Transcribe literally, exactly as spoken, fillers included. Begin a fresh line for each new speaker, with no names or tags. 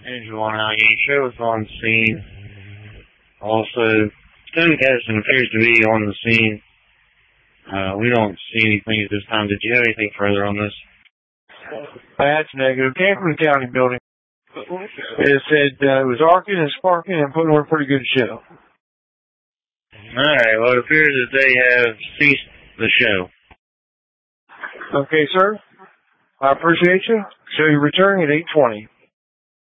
Angel on Allegheny Sheriff on scene. Also, Stonecasting appears to be on the scene. Uh, we don't see anything at this time. Did you have anything further on this?
That's negative. Came from the county building. It said uh, it was arcing and sparking and putting on a pretty good show.
Alright, well, it appears that they have ceased the show.
Okay, sir. I appreciate you. Show you returning at eight twenty.